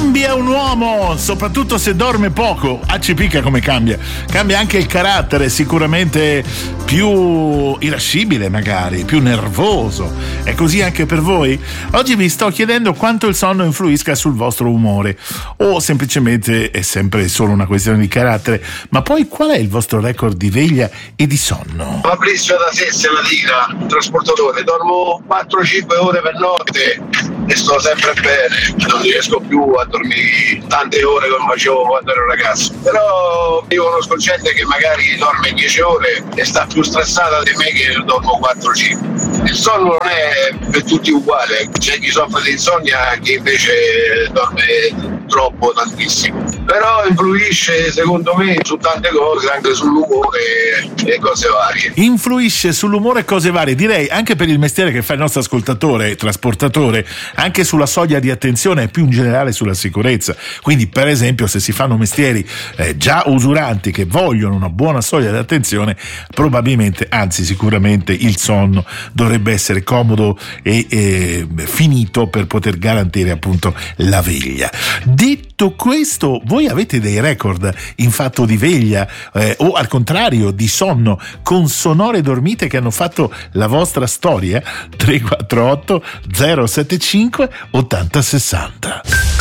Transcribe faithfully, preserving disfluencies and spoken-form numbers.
Cambia un uomo, soprattutto se dorme poco. Ah, ci picca come cambia. Cambia anche il carattere, sicuramente più irascibile magari, più nervoso. È così anche per voi? Oggi vi sto chiedendo quanto il sonno influisca sul vostro umore, o semplicemente è sempre solo una questione di carattere. Ma poi qual è il vostro record di veglia e di sonno? Fabrizio da Sesse, la Tina, trasportatore. Dormo quattro cinque ore per notte e sto sempre bene, non riesco più a dormire tante ore come facevo quando ero ragazzo, però io conosco gente che magari dorme dieci ore e sta più stressata di me che dormo quattro cinque. Il sonno non è per tutti uguale, c'è chi soffre di insonnia, chi invece dorme troppo, tantissimo, però influisce secondo me su tante cose, anche sull'umore e cose varie. Influisce sull'umore e cose varie, direi anche per il mestiere che fa il nostro ascoltatore, trasportatore, anche sulla soglia di attenzione e più in generale sulla sicurezza. Quindi per esempio se si fanno mestieri eh, già usuranti che vogliono una buona soglia di attenzione, probabilmente, anzi sicuramente il sonno dovrebbe essere comodo e eh, finito per poter garantire appunto la veglia. Detto questo, voi avete dei record in fatto di veglia eh, o al contrario di sonno con sonore dormite che hanno fatto la vostra storia? Tre quattro otto zero sette cinque ottanta sessanta.